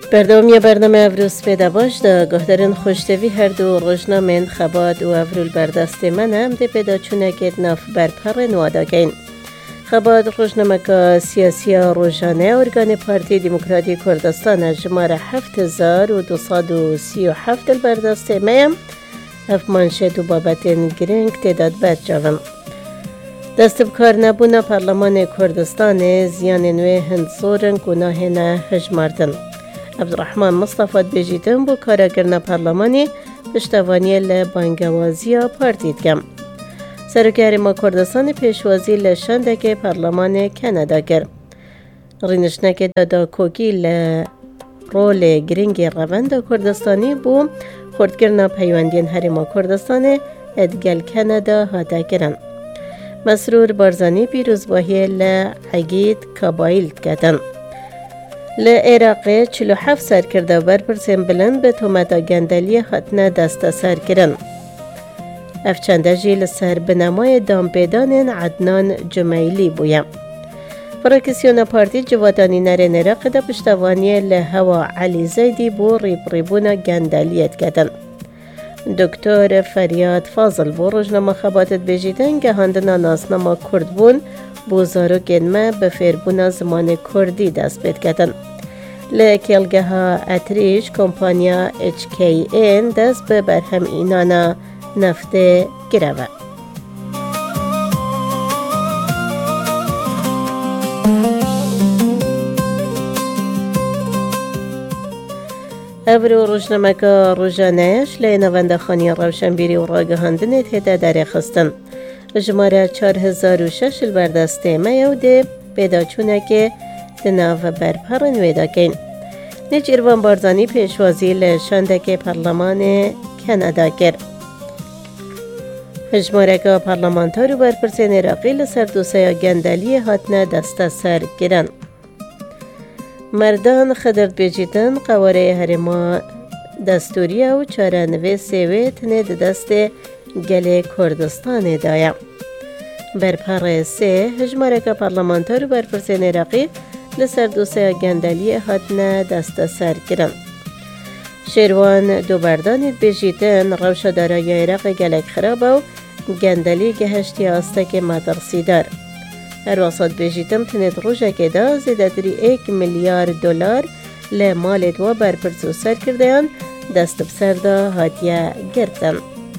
بردامی برنامه افروز پیدا باش دا گهدارن خوشتوی هر دو روزنامه خبات و افرول بردست من هم ده پیدا چونه که ناف برپر نوادا گین. خبات روزنامه که سیاسی روزانه ارگان پارتی دموکراتی کردستان جماره 7237 بردست میم اف منشد و بابتین گرنگ تعداد برجاون. دست بکار نبونا پارلمان کردستان زیان نوی هندزورن گناه نه هجماردن. عبدالرحمن مصطفی بجیتن بو کارگرنا پارلمانی پشتوانی لبانگوازی پارتید کم. سرکاری ما کردستان پیشوازی لشندک پارلمان کانادا گر. رینشنک دادا کوکی رول گرینگ روند کردستانی بو خردگرنا پیوندین هرما کردستان ادگل کانادا هاتا گرن. مسرور بارزانی پیروزباهی لعگید کابایل کتن. لعراق 47 سرکرده برپرسین بلند به تومتا گندلی خطنه دست سر کرن. افچنده جیل سر بنمای دامپیدان عدنان جمیلی بویم. فراکسیون پارتی جوادانی نرین عراق ده پشتوانی لهوا علی زیدی بو ریبون گندلیت کتن. دکتر فریاد فاضل بو روزنامه خباتت بجیدن که هندنا ناسنامه کرد بون بوزارو گنمه به فیربونا زمان کردی دست بید کتن. لکلگه ها اتریش کمپانیا HKN دست به برهم اینانا نفت گروه. افرو روزنامه که روزانهش لینوانده خانی روشنبیری و راگهاندن تیده داری خستن. جماره 4006 البردسته میوده پیدا چونه که دناف برپرن ویدا کن. نیچ ایروان بارزانی پیشوازی لشندک پارلمان کانادا گر. جماره که پارلمانتارو برپرسین عراقی لسر دوسیا گندلی هاتنه دست سر گرن. مردان خدرد بیجیدن قواره هرما دستوری و چارنوی سیوی تنه دست گل کردستان دایا. برپر سه هجماره که پارلمانتارو برپرسین عراقی لسر دوسیا گندلی هاتنه دست سر گرن. شیروان دو بردانید بیجیدن روشا دارای عراق گلک خراب و گندلی گهشتی آستک مدرسی دار. هر واسط بیجیدم تنید روژه که دا زیده دری 1 میلیارد دلار لمالت و برپرسو سر کرده دست بسر دا هاتیه گردن.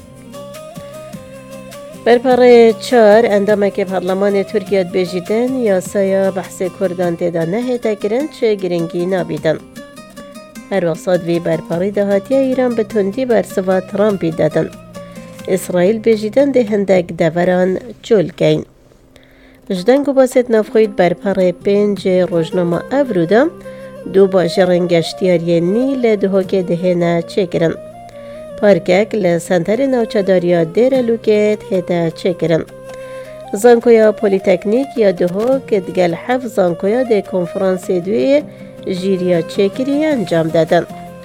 برپاره 4 اندامه که پارلمان ترکیه بیجیدن یاسایا بحث کردان تیدا نهیتا گرن چه گرنگی نابیدن. هر واسط وی برپاره دا هاتیه ایران به تندی برسوا ترامپی دادن. اسرائیل بیجیدن ده هندک دوران جول گین. جدنگو باست نفخوید برپاره 5 روزنامه افرودا دو باجرن گشتیاری نیل دهوکه دهنه چکرن. پارکک لسنتر نوچداریا دیر لوکت هده چکرن. زانکویا پولیتکنیک یا دهوک دگل 7 زانکویا ده کنفرانس دوی جیریا چکری انجام دادن.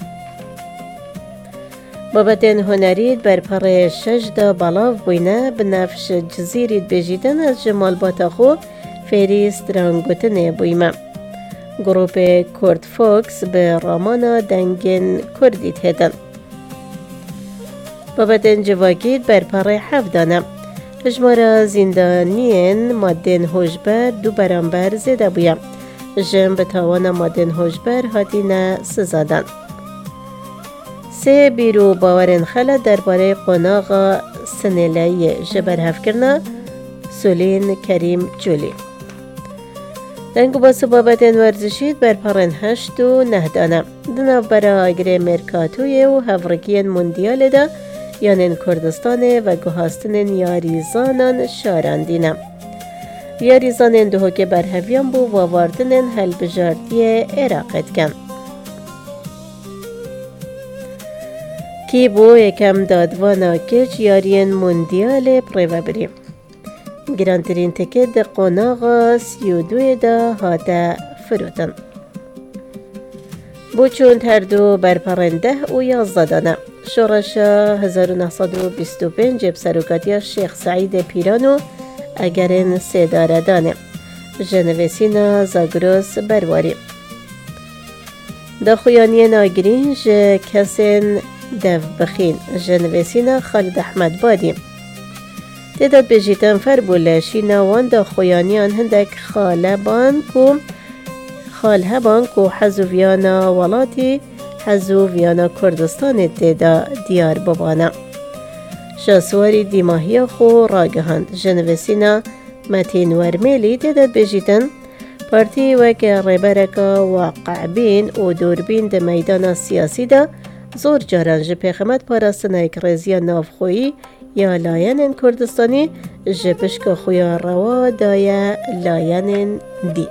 بابتین هنرید برپاره 6 دا بالاو بوینه بنفش جزیرید بجیدن از جمال باتاخو فریست رانگوتنه بویمه. گروپ کرد فوکس به رامانا دنگن کردید هدن. بابتین جواگید برپاره 7 دانه. اجمارا زندانین مادن هوشبر 2 برانبر زیده بویم. جم به تاوان مادن هوشبر هاتینه سزادن. 3 بیرو باورن خلا درباره قناغ سنیلایی جبر هفکرنا سولین کریم جولی. دنگو باسو بابتین ورزشید برپارن 8 و 9 دانه. دناف برا آگره مرکاتوی و هفرکین موندیال دا یانن کردستان و گوهاستن یاریزانان شاراندینه. یاریزانن دهوکه برهویان بو واواردن هل بجاردی عراقت کن. کی بو یکم دادوانا کچ یارین موندیال پریوابری. گرانترین تکه ده قناغا 32 دا هاته فروتن. بو چون هر دو برپرن 10 و 11 دانه. شورشا 1925 بسروکاتی شیخ سعید پیرانو اگرین 3 داره دانه. جنویسینا زاگروس برواری. دا خویانی ناگرین جه کسین دو بخین جه نویسینا خالد احمد بادی تداد بجیتن فر بولشی نوان دا خویانیان هندک خاله بان کو حزویانا ولاتی حزویانا کردستان تدا دیار ببانا شاسواری دیماهی خو راگهاند جنویسینا متین ورمیلی تداد بجیتن پارتی وکه ریبرکا واقع بین و دوربین ده میدان سیاسی ده زور جاران جپیخمت پاراستن ایک رزیا نافخویی یا لاین کردستانی جپشک خویا روا دای لاین دی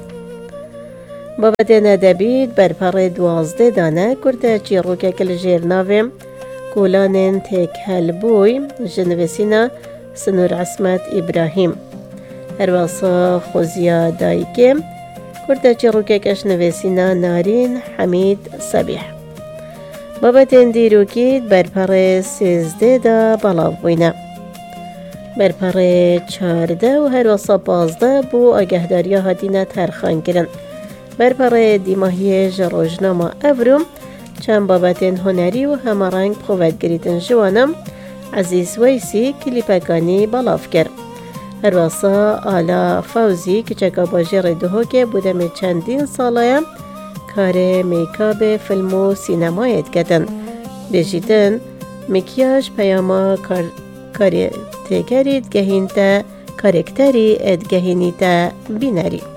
بابت ندبید بر پر 12 دانه کرده چیروکه کل جیرناویم کولان تک هلبوی جنویسینا سنور عصمت ابراهیم هرواسا خوزیا دایکه کرده چیروکه کش نویسینا نارین حمید صبیح بابت دیروکید بر پر 13 دا بلاو بوینه بر پر 14 و هرواسا 15 بو آگهداریا هاتینا ترخان کرن بر پر دیماهی جروجنامه افروم چند بابت هنری و همارنگ پروودگریتن جوانم عزیز ویسی کلیپکانی بلاف کرد. هرواسا آلا فوزی که چکا باجر دوها که بودم چندین ساله کار میکاب فیلم و سینمایت کردن. بجیدن مکیاج پیاما کاری تگرید گهین تا کارکتری ادگهینی تا بینری.